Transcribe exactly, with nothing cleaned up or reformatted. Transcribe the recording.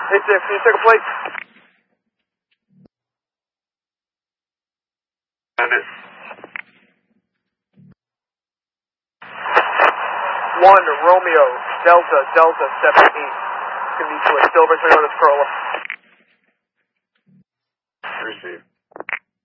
Hey, Dick, can you take a plate? One, Romeo, Delta, Delta, seven, eight. It's going to be to a Silver Toyota Corolla. Receive.